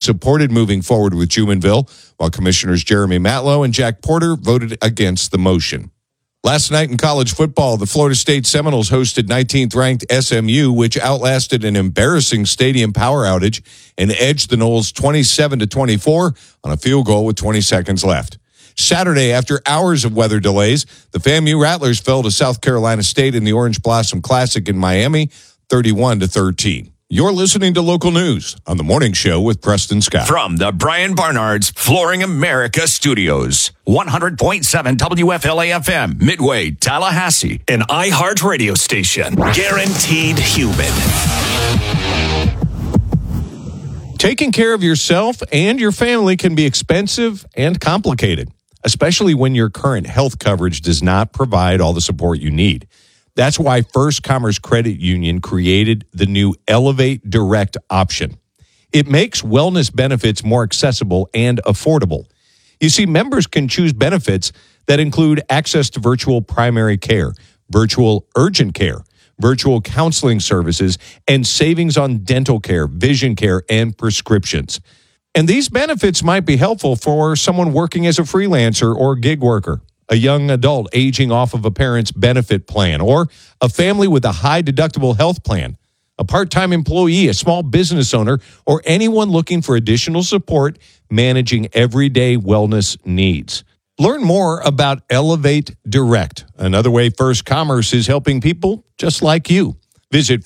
supported moving forward with Jumonville, while Commissioners Jeremy Matlow and Jack Porter voted against the motion. Last night in college football, the Florida State Seminoles hosted 19th-ranked SMU, which outlasted an embarrassing stadium power outage and edged the Noles 27-24 on a field goal with 20 seconds left. Saturday, after hours of weather delays, the FAMU Rattlers fell to South Carolina State in the Orange Blossom Classic in Miami, 31-13. You're listening to Local News on The Morning Show with Preston Scott. From the Brian Barnard's Flooring America Studios, 100.7 WFLA-FM, Midway, Tallahassee, an iHeart radio station. Guaranteed human. Taking care of yourself and your family can be expensive and complicated, especially when your current health coverage does not provide all the support you need. That's why First Commerce Credit Union created the new Elevate Direct option. It makes wellness benefits more accessible and affordable. You see, members can choose benefits that include access to virtual primary care, virtual urgent care, virtual counseling services, and savings on dental care, vision care, and prescriptions. And these benefits might be helpful for someone working as a freelancer or gig worker, a young adult aging off of a parent's benefit plan, or a family with a high deductible health plan, a part-time employee, a small business owner, or anyone looking for additional support managing everyday wellness needs. Learn more about Elevate Direct, another way First Commerce is helping people just like you. Visit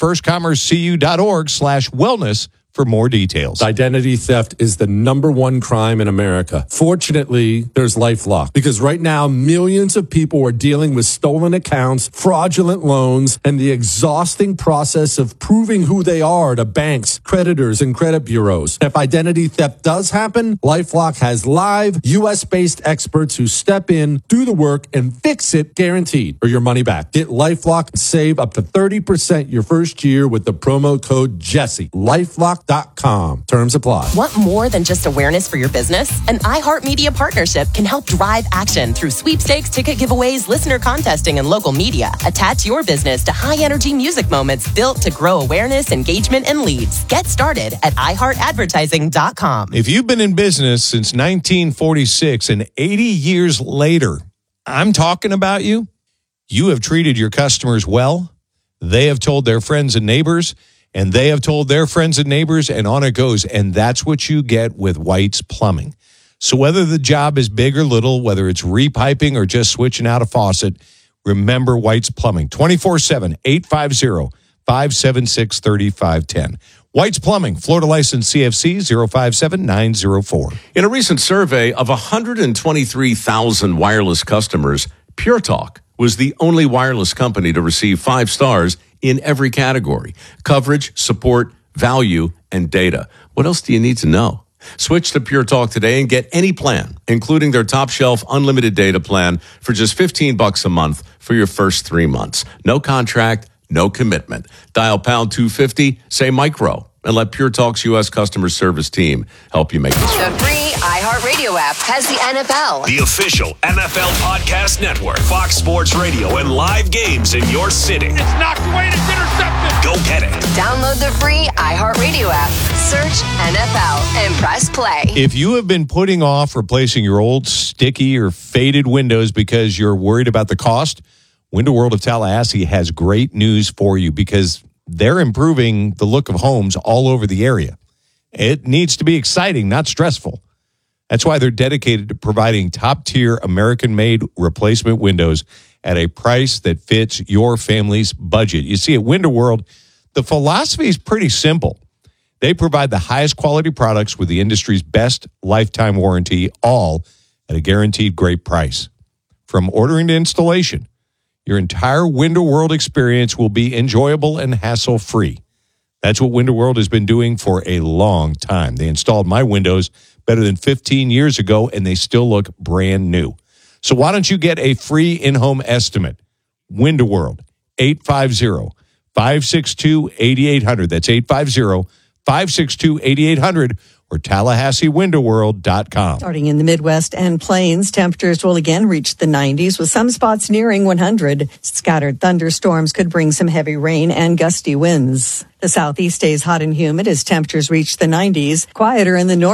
firstcommercecu.org/wellness for more details. Identity theft is the #1 crime in America. Fortunately, there's LifeLock, because right now millions of people are dealing with stolen accounts, fraudulent loans, and the exhausting process of proving who they are to banks, creditors, and credit bureaus. If identity theft does happen, LifeLock has live U.S.-based experts who step in, do the work, and fix it guaranteed, or your money back. Get LifeLock and save up to 30% your first year with the promo code Jesse. LifeLock.com. Terms apply. Want more than just awareness for your business? An iHeartMedia partnership can help drive action through sweepstakes, ticket giveaways, listener contesting, and local media. Attach your business to high-energy music moments built to grow awareness, engagement, and leads. Get started at iHeartAdvertising.com. If you've been in business since 1946 and 80 years later, I'm talking about you. You have treated your customers well. They have told their friends and neighbors, and they have told their friends and neighbors, and on it goes. And that's what you get with White's Plumbing. So whether the job is big or little, whether it's repiping or just switching out a faucet, remember White's Plumbing. 24/7, 850-576-3510. White's Plumbing, Florida license CFC 057904. In a recent survey of 123,000 wireless customers, Pure Talk was the only wireless company to receive 5 stars in every category: coverage, support, value, and data. What else do you need to know? Switch to Pure Talk today and get any plan, including their top shelf unlimited data plan, for just $15 a month for your first 3 months. No contract, no commitment. Dial pound 250, say micro, and let Pure Talk's U.S. customer service team help you make this The free iHeartRadio app has the NFL, The official NFL podcast network, Fox Sports Radio, and live games in your city. It's knocked away and it's intercepted. Go get it. Download the free iHeartRadio app, search NFL, and press play. If you have been putting off replacing your old sticky or faded windows because you're worried about the cost, Window World of Tallahassee has great news for you, because they're improving the look of homes all over the area. It needs to be exciting, not stressful. That's why they're dedicated to providing top-tier American-made replacement windows at a price that fits your family's budget. You see, at Window World, the philosophy is pretty simple. They provide the highest quality products with the industry's best lifetime warranty, all at a guaranteed great price. From ordering to installation, your entire Window World experience will be enjoyable and hassle-free. That's what Window World has been doing for a long time. They installed my windows better than 15 years ago, and they still look brand new. So why don't you get a free in-home estimate? Window World, 850-562-8800. That's 850-562-8800. or TallahasseeWindowWorld.com. Starting in the Midwest and Plains, temperatures will again reach the 90s with some spots nearing 100. Scattered thunderstorms could bring some heavy rain and gusty winds. The southeast stays hot and humid as temperatures reach the 90s. Quieter in the north.